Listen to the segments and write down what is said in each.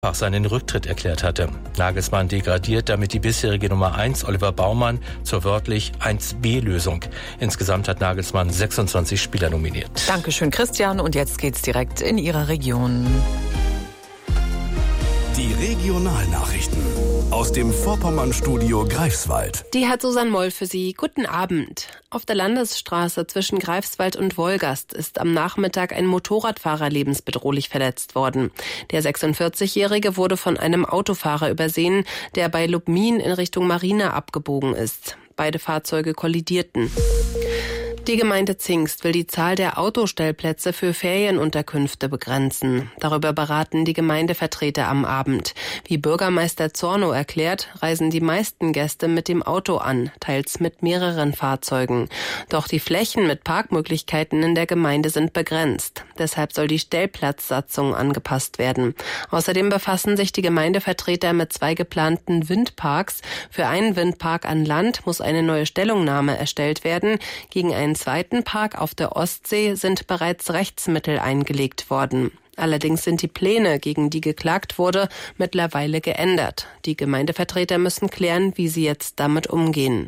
seinen Rücktritt erklärt hatte. Nagelsmann degradiert damit die bisherige Nummer 1 Oliver Baumann zur wörtlich 1B-Lösung. Insgesamt hat Nagelsmann 26 Spieler nominiert. Dankeschön, Christian. Und jetzt geht's direkt in Ihre Region. Die Regionalnachrichten aus dem Vorpommern-Studio Greifswald. Die hat Susanne Moll für Sie. Guten Abend. Auf der Landesstraße zwischen Greifswald und Wolgast ist am Nachmittag ein Motorradfahrer lebensbedrohlich verletzt worden. Der 46-Jährige wurde von einem Autofahrer übersehen, der bei Lubmin in Richtung Marina abgebogen ist. Beide Fahrzeuge kollidierten. Die Gemeinde Zingst will die Zahl der Autostellplätze für Ferienunterkünfte begrenzen. Darüber beraten die Gemeindevertreter am Abend. Wie Bürgermeister Zornow erklärt, reisen die meisten Gäste mit dem Auto an, teils mit mehreren Fahrzeugen. Doch die Flächen mit Parkmöglichkeiten in der Gemeinde sind begrenzt. Deshalb soll die Stellplatzsatzung angepasst werden. Außerdem befassen sich die Gemeindevertreter mit 2 geplanten Windparks. Für einen Windpark an Land muss eine neue Stellungnahme erstellt werden. Gegen einen zweiten Park auf der Ostsee sind bereits Rechtsmittel eingelegt worden. Allerdings sind die Pläne, gegen die geklagt wurde, mittlerweile geändert. Die Gemeindevertreter müssen klären, wie sie jetzt damit umgehen.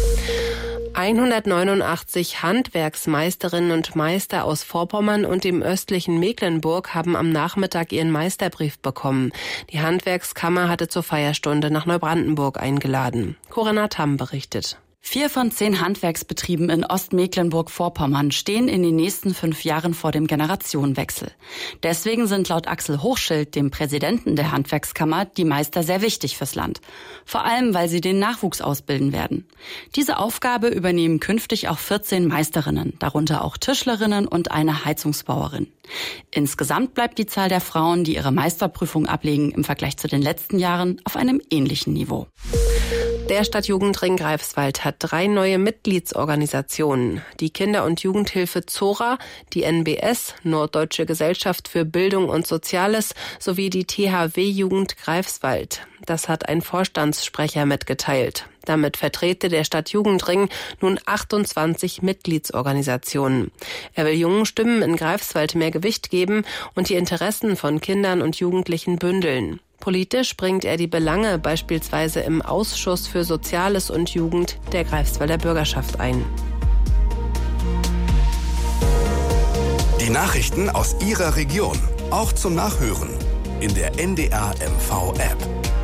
189 Handwerksmeisterinnen und Meister aus Vorpommern und dem östlichen Mecklenburg haben am Nachmittag ihren Meisterbrief bekommen. Die Handwerkskammer hatte zur Feierstunde nach Neubrandenburg eingeladen. Corinna Tamm berichtet. 4 von 10 Handwerksbetrieben in Ostmecklenburg-Vorpommern stehen in den nächsten 5 Jahren vor dem Generationenwechsel. Deswegen sind laut Axel Hochschild, dem Präsidenten der Handwerkskammer, die Meister sehr wichtig fürs Land. Vor allem, weil sie den Nachwuchs ausbilden werden. Diese Aufgabe übernehmen künftig auch 14 Meisterinnen, darunter auch Tischlerinnen und eine Heizungsbauerin. Insgesamt bleibt die Zahl der Frauen, die ihre Meisterprüfung ablegen, im Vergleich zu den letzten Jahren auf einem ähnlichen Niveau. Der Stadtjugendring Greifswald hat 3 neue Mitgliedsorganisationen. Die Kinder- und Jugendhilfe Zora, die NBS, Norddeutsche Gesellschaft für Bildung und Soziales, sowie die THW-Jugend Greifswald. Das hat ein Vorstandssprecher mitgeteilt. Damit vertrete der Stadtjugendring nun 28 Mitgliedsorganisationen. Er will jungen Stimmen in Greifswald mehr Gewicht geben und die Interessen von Kindern und Jugendlichen bündeln. Politisch bringt er die Belange beispielsweise im Ausschuss für Soziales und Jugend der Greifswalder Bürgerschaft ein. Die Nachrichten aus Ihrer Region, auch zum Nachhören in der NDR MV App.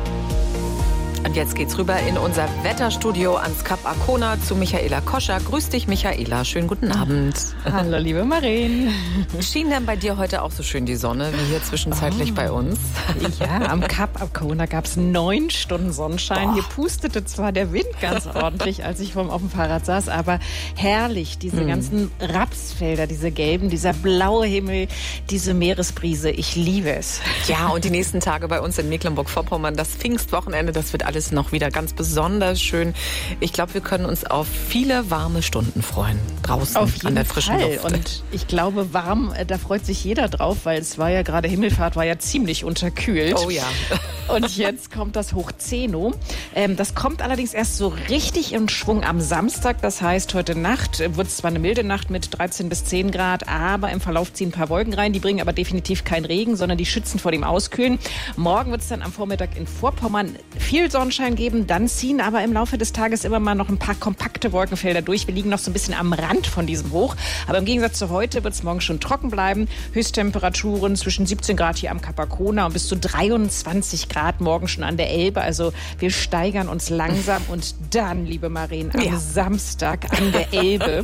Und jetzt geht's rüber in unser Wetterstudio ans Kap Arkona zu Michaela Koscher. Grüß dich, Michaela. Schönen guten Abend. Hallo, liebe Maren. Schien denn bei dir heute auch so schön die Sonne wie hier zwischenzeitlich bei uns? Ja, am Kap Arkona gab es 9 Stunden Sonnenschein. Hier pustete zwar der Wind ganz ordentlich, als ich auf dem Fahrrad saß, aber herrlich. Diese ganzen Rapsfelder, diese gelben, dieser blaue Himmel, diese Meeresbrise. Ich liebe es. Ja, und die nächsten Tage bei uns in Mecklenburg-Vorpommern, das Pfingstwochenende, das wird alles noch wieder ganz besonders schön. Ich glaube, wir können uns auf viele warme Stunden freuen. Draußen an der frischen Luft. Und ich glaube, warm, da freut sich jeder drauf, weil es war ja gerade, Himmelfahrt war ja ziemlich unterkühlt. Oh ja. Und jetzt kommt das Hochzeno. Das kommt allerdings erst so richtig in Schwung am Samstag. Das heißt, heute Nacht wird es zwar eine milde Nacht mit 13 bis 10 Grad, aber im Verlauf ziehen ein paar Wolken rein. Die bringen aber definitiv keinen Regen, sondern die schützen vor dem Auskühlen. Morgen wird es dann am Vormittag in Vorpommern viel Sonnenschein geben. Dann ziehen aber im Laufe des Tages immer mal noch ein paar kompakte Wolkenfelder durch. Wir liegen noch so ein bisschen am Rand von diesem Hoch. Aber im Gegensatz zu heute wird es morgen schon trocken bleiben. Höchsttemperaturen zwischen 17 Grad hier am Kap Arkona und bis zu 23 Grad morgen schon an der Elbe. Also wir steigern uns langsam. Und dann, liebe Maren, am Samstag an der Elbe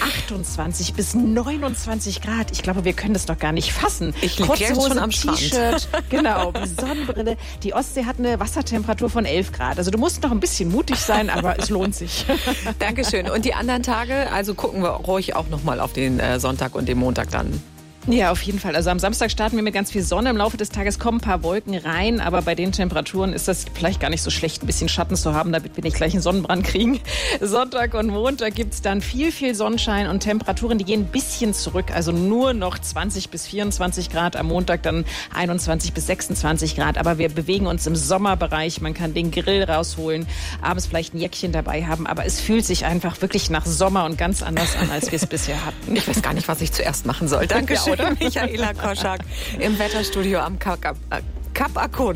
28 bis 29 Grad. Ich glaube, wir können das doch gar nicht fassen. Ich liege jetzt schon am Strand. T-Shirt, genau, Sonnenbrille. Die Ostsee hat eine Wassertemperatur von 11 Grad. Also du musst noch ein bisschen mutig sein, aber es lohnt sich. Dankeschön. Und die anderen Tage, also gucken wir ruhig auch noch mal auf den Sonntag und den Montag dann. Ja, auf jeden Fall. Also am Samstag starten wir mit ganz viel Sonne. Im Laufe des Tages kommen ein paar Wolken rein. Aber bei den Temperaturen ist das vielleicht gar nicht so schlecht, ein bisschen Schatten zu haben, damit wir nicht gleich einen Sonnenbrand kriegen. Sonntag und Montag gibt's dann viel Sonnenschein und Temperaturen, die gehen ein bisschen zurück. Also nur noch 20 bis 24 Grad. Am Montag dann 21 bis 26 Grad. Aber wir bewegen uns im Sommerbereich. Man kann den Grill rausholen, abends vielleicht ein Jäckchen dabei haben. Aber es fühlt sich einfach wirklich nach Sommer und ganz anders an, als wir es bisher hatten. Ich weiß gar nicht, was ich zuerst machen soll. Dankeschön. Michaela Koschak im Wetterstudio am Kap Cup Akku.